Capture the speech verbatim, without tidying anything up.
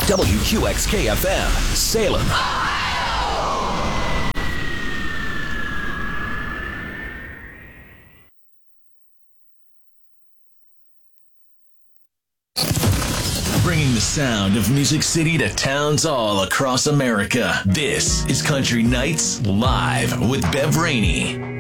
W Q X K F M, Salem. Bringing the sound of Music City to towns all across America. This is Country Nights Live with Bev Rainey.